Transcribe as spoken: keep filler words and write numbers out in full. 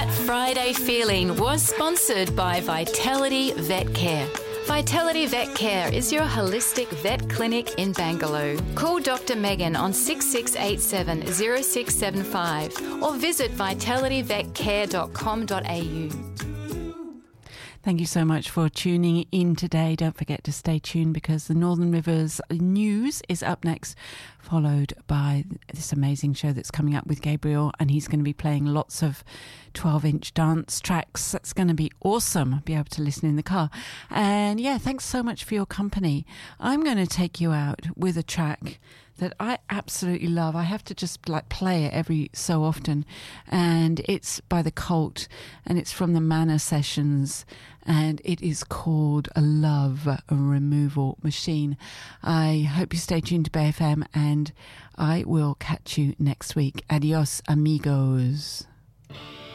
That Friday feeling was sponsored by Vitality Vet Care. Vitality Vet Care is your holistic vet clinic in Bangalore. Call Doctor Megan on six six eight seven, zero six seven five or visit vitality vet care dot com dot a u. Thank you so much for tuning in today. Don't forget to stay tuned because the Northern Rivers news is up next, followed by this amazing show that's coming up with Gabriel, and he's going to be playing lots of twelve-inch dance tracks. That's going to be awesome. I'll be able to listen in the car. And yeah, thanks so much for your company. I'm going to take you out with a track that I absolutely love. I have to just like play it every so often, and it's by The Cult, and it's from the Manor Sessions, and it is called A Love Removal Machine. I hope you stay tuned to Bay F M, and I will catch you next week. Adios, amigos.